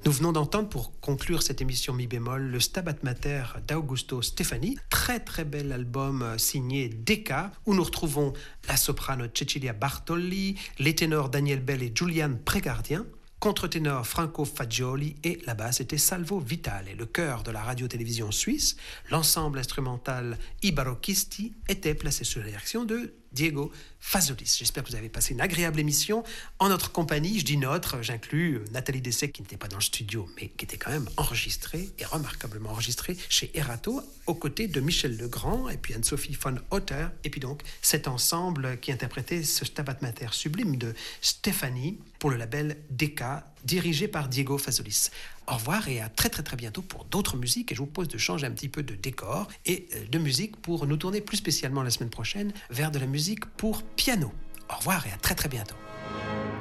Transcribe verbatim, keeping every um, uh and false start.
Nous venons d'entendre pour conclure cette émission Mi bémol le Stabat Mater d'Augusto Stefani, très très bel album signé Decca, où nous retrouvons la soprano Cecilia Bartoli, les ténors Daniel Bell et Julian Prégardien, contre-ténor Franco Fagioli et la basse était Salvo Vitale. Et le chœur de la radio-télévision suisse, l'ensemble instrumental I Barocchisti, était placé sous la direction de Diego Fazolis. J'espère que vous avez passé une agréable émission en notre compagnie. Je dis notre, j'inclus Nathalie Dessay qui n'était pas dans le studio mais qui était quand même enregistrée et remarquablement enregistrée chez Erato aux côtés de Michel Legrand et puis Anne-Sophie von Otter et puis donc cet ensemble qui interprétait ce Stabat Mater sublime de Stefani pour le label Decca dirigé par Diego Fazolis. Au revoir et à très très très bientôt pour d'autres musiques et je vous propose de changer un petit peu de décor et de musique pour nous tourner plus spécialement la semaine prochaine vers de la musique pour piano. Au revoir et à très très bientôt.